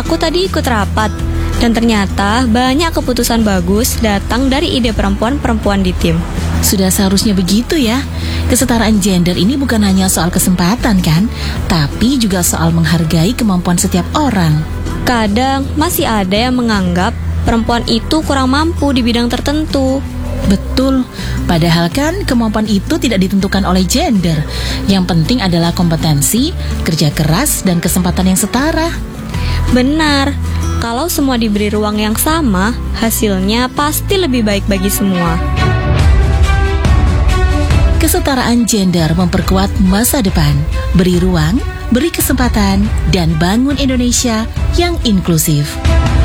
Aku tadi ikut rapat, dan ternyata banyak keputusan bagus datang dari ide perempuan-perempuan di tim. Sudah seharusnya begitu ya. Kesetaraan gender ini bukan hanya soal kesempatan kan, tapi juga soal menghargai kemampuan setiap orang. Kadang masih ada yang menganggap perempuan itu kurang mampu di bidang tertentu. Betul, padahal kan kemampuan itu tidak ditentukan oleh gender. Yang penting adalah kompetensi, kerja keras, dan kesempatan yang setara. Benar, kalau semua diberi ruang yang sama, hasilnya pasti lebih baik bagi semua. Kesetaraan gender memperkuat masa depan, beri ruang, beri kesempatan, dan bangun Indonesia yang inklusif.